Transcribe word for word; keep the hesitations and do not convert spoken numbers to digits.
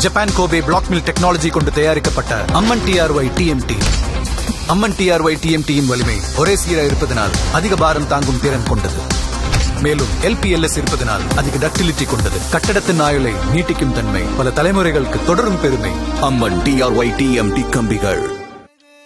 Japan Kobe black mill technology கொண்டு தயாரிக்கப்பட்ட அம்மன் TRY TMT. அம்மன் TRY டிஎம்டியின் வலிமை ஒரே சீராக இருப்பதனால் அதிக பாரம் தாங்கும் திறன் கொண்டது. மேலும் எல்பிஎல்எஸ் இருப்பதனால் அதிக டக்டிலிட்டி கொண்டது. கட்டடத்தின் ஆயுளை நீட்டிக்கும் தன்மை பல தலைமுறைகளுக்கு தொடரும் பெருமை. அம்மன் டிஆர்ஒய் டிஎம்டி கம்பிகள்.